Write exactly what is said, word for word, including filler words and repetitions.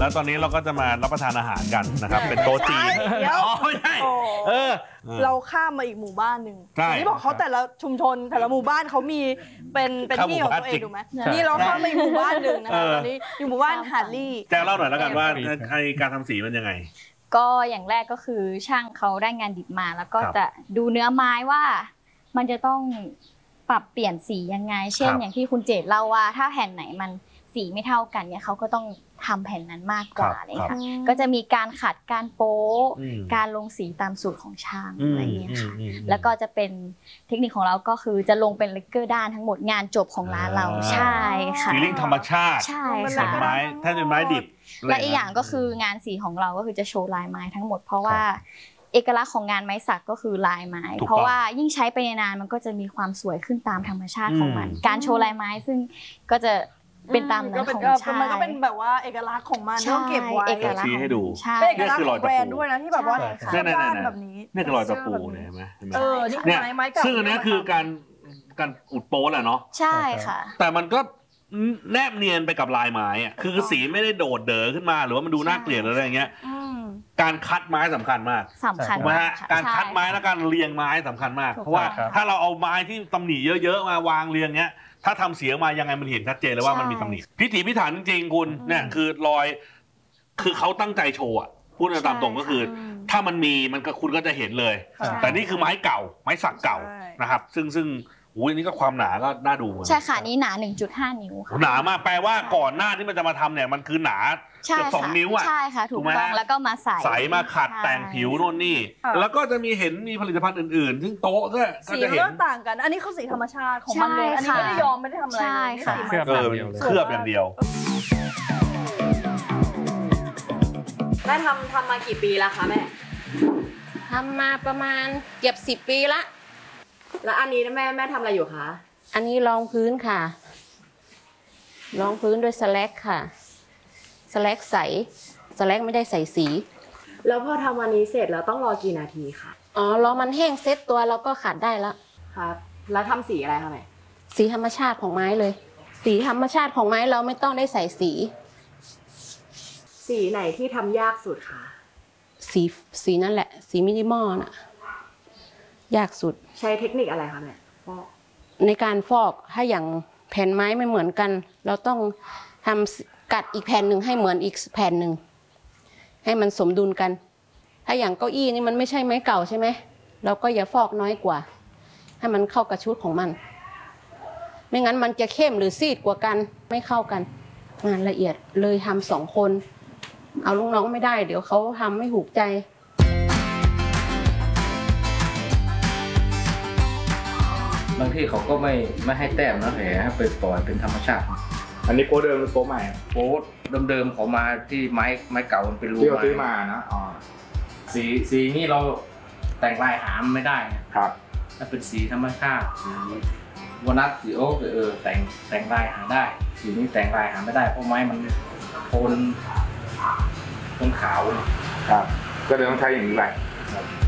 แล้วตอนนี้เราก็จะมารับประทานอาหารกันนะครับเป็นโต๊ะจีนเดี๋ยวอ๋อไม่ใช่เออเราข้ามมาอีกหมู่บ้านหนึ่งใช่ที่บอกเขาแต่ละชุมชนแต่ละหมู่บ้านเขามีเป็นเป็นที่ของตัวเองถูกไหมนี่เราข้ามมาอีกหมู่บ้านหนึ่งนะคะตอนนี้อยู่หมู่บ้านฮาร์ลี่แจ้งเล่าหน่อยแล้วกันว่าไอการทำสีมันยังไงก็อย่างแรกก็คือช่างเขาได้งานดิบมาแล้วก็จะดูเนื้อไม้ว่ามันจะต้องปรับเปลี่ยนสียังไงเช่นอย่างที่คุณเจตเล่าว่าถ้าแผ่นไหนมันสีไม่เท่ากันเนี่ยเขาก็ต้องทำแผ่นนั้นมากกว่าเลยค่ะก็จะมีการขัดการโป๊การลงสีตามสูตรของช่างอะไรอย่างเงี้ยค่ะแล้วก็จะเป็นเทคนิคของเราก็คือจะลงเป็นเลกเกอร์ด้านทั้งหมดงานจบของร้านเราใช่ค่ะฟีลลิ่งธรรมชาติใช่ค่ะค่ะไม้ถ้าเป็นไม้ดิบและอีกอย่างก็คืองานสีของเราก็คือจะโชว์ลายไม้ทั้งหมดเพราะว่าเอกลักษณ์ของงานไม้สักก็คือลายไม้เพราะว่ายิ่งใช้ไปนานมันก็จะมีความสวยขึ้นตามธรรมชาติของมันการโชว์ลายไม้ซึ่งก็จะเป็นตามเนื้อของชายมันก็เป็นแบบว่าเอกลักษณ์ของมันต้องเก็บไว้เอกลักษณ์ให้ดูเป็นเอกลักษณ์ของแบรนด์ด้วยนะที่แบบว่าด้านแบบนี้นี่คือรอยตะปูเนี่ยเห็นไหมเออนี่คือไม้ไม้เก่าซึ่งอันนี้คือการการอุดโป๊แหละเนาะใช่ค่ะแต่มันก็แนบเนียนไปกับลายไม้อะคือสีไม่ได้โดดเด๋อขึ้นมาหรือว่ามันดูน่าเกลียดอะไรอย่างเงี้ยการคัดไม้สำคัญมากสำคัญมากการคัดไม้และการเรียงไม้สำคัญมากเพราะว่าถ้าเราเอาไม้ที่ตำหนิเยอะๆมาวางเรียงเงี้ยถ้าทำเสียงมายังไงมันเห็นชัดเจนเลยว่ามันมีตำหนิพิถีพิถันจริงๆคุณเนี่ยคือรอยคือเขาตั้งใจโชว์อะพูดตามตรงก็คือถ้ามันมีมันก็คุณก็จะเห็นเลยแต่นี่คือไม้เก่าไม้สักเก่านะครับซึ่งซึ่งอุ้ยนี่ก็ความหนาก็น่าดูใช่ค่ะนี่หนา หนึ่งจุดห้า นิ้วค่ะหนามากแปลว่าก่อนหน้าที่มันจะมาทำเนี่ยมันคือหนาเกือบสองนิ้วอ่ะใช่ค่ะถูกต้องแล้วก็มาใส่ใส่มาขัดแต่งผิวโน่นนี่แล้วก็จะมีเห็นมีผลิตภัณฑ์อื่นๆซึ่งโต๊ะก็สีเริ่มต่างกันอันนี้คือสีธรรมชาติของมันเลยอันนี้ไม่ได้ยอมไม่ได้ทำอะไรเลยเคลือบเคลือบอย่างเดียวแม่ทำทำมากี่ปีแล้วคะแม่ทำมาประมาณเกือบสิบปีละแล้วอันนี้แม่แม่ทำอะไรอยู่คะอันนี้รองพื้นค่ะรองพื้นด้วยสแลกค่ะสแลกใสสแลกไม่ได้ใส่สีแล้วพอทำวันนี้เสร็จแล้วต้องรอกี่นาทีคะอ๋อรอมันแห้งเซ็ตตัวแล้วก็ขัดได้แล้วครับแล้วทำสีอะไรคะแม่สีธรรมชาติของไม้เลยสีธรรมชาติของไม้เราไม่ต้องได้ใส่สีสีไหนที่ทำยากสุดคะสีสีนั่นแหละสีมินิมอลน่ะยากสุดใช้เทคนิคอะไรคะแม่ฟอกในการฟอกถ้าอย่างแผ่นไม้ไม่เหมือนกันเราต้องทำกัดอีกแผ่นหนึ่งให้เหมือนอีกแผ่นหนึ่งให้มันสมดุลกันถ้าอย่างเก้าอี้นี่มันไม่ใช่ไม้เก่าใช่ไหมเราก็อย่าฟอกน้อยกว่าให้มันเข้ากับชุดของมันไม่งั้นมันจะเข้มหรือซีดกว่ากันไม่เข้ากันงานละเอียดเลยทำสองคนเอาลูกน้องไม่ได้เดี๋ยวเขาทำไม่ถูกใจบางที่เขาก็ไม่ไม่ให้แต้มนะแหมให้ไปปล่อยเป็นธรรมชาติอันนี้โป๊เดิมหรือโป๊ใหม่โป๊เดิมๆเขามาที่ไม้ไม้เก่ามันเป็นรูที่เราซื้อมานะอ๋อสีสีนี่เราแต่งลายหามไม่ได้ครับถ้าเป็นสีธรรมชาติสีวอนัทสีโอ๊กเออแต่งแต่งลายหาได้สีนี้แต่งลายหาไม่ได้เพราะไม้มันโทนโทนขาวครับก็เลยต้องใช้อย่างนี้ไป